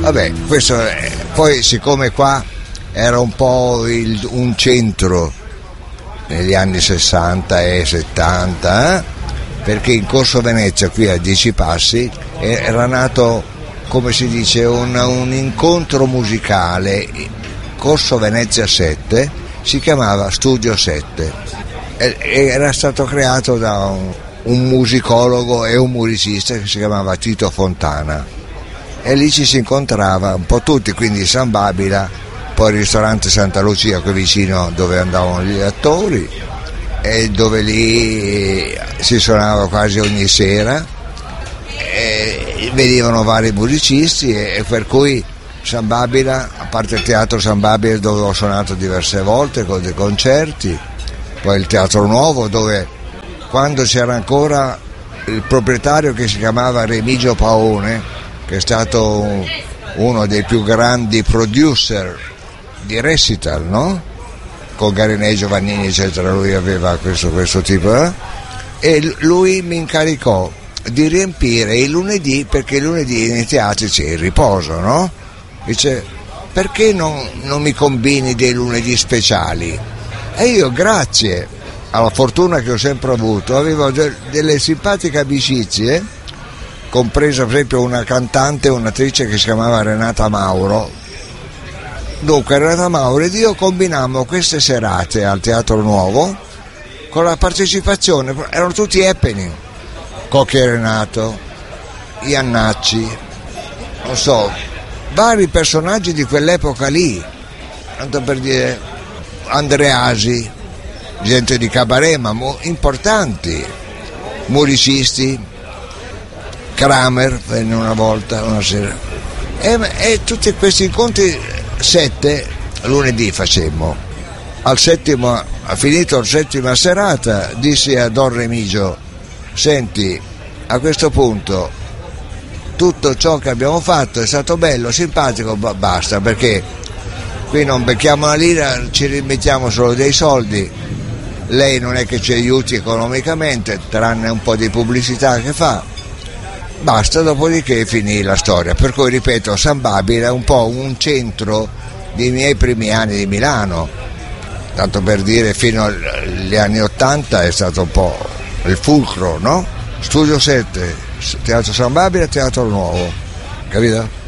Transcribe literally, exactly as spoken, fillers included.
Vabbè, questo è, poi siccome qua era un po' il, un centro negli anni sessanta e settanta, eh? Perché in Corso Venezia, qui a Dieci Passi, era nato, come si dice, un, un incontro musicale. Corso Venezia sette si chiamava Studio sette e era stato creato da un, un musicologo e un musicista che si chiamava Tito Fontana, e lì ci si incontrava un po' tutti, quindi San Babila, poi il ristorante Santa Lucia qui vicino dove andavano gli attori, e dove lì si suonava quasi ogni sera, e venivano vari musicisti, e per cui San Babila, a parte il teatro San Babila dove ho suonato diverse volte con dei concerti, poi il Teatro Nuovo dove, quando c'era ancora il proprietario che si chiamava Remigio Paone, che è stato uno dei più grandi producer di recital, no? Con Garinei, Giovannini eccetera, lui aveva questo, questo tipo, eh? E lui mi incaricò di riempire il lunedì, perché il lunedì nei teatri c'è il riposo, no? Dice, perché non, non mi combini dei lunedì speciali? E io, grazie alla fortuna che ho sempre avuto, avevo de- delle simpatiche amicizie, compresa per esempio una cantante, un'attrice che si chiamava Renata Mauro. Dunque Renata Mauro ed io combinammo queste serate al Teatro Nuovo con la partecipazione, erano tutti happening, Cocchi e Renato, Iannacci, non so, vari personaggi di quell'epoca lì, tanto per dire Andreasi, gente di cabaret ma mo- importanti, musicisti, Kramer venne una volta, una sera, e, e tutti questi incontri. Sette lunedì facemmo. Al settimo, ha finito la settima serata, dissi a Don Remigio, senti, a questo punto tutto ciò che abbiamo fatto è stato bello, simpatico, ma basta, perché qui non becchiamo una lira, ci rimettiamo solo dei soldi, lei non è che ci aiuti economicamente, tranne un po' di pubblicità che fa, basta, dopodiché finì la storia. Per cui ripeto, San Babila è un po' un centro dei miei primi anni di Milano, tanto per dire, fino agli anni ottanta è stato un po' il fulcro, no? Studio sette, Teatro San Babila, Teatro Nuovo, capito?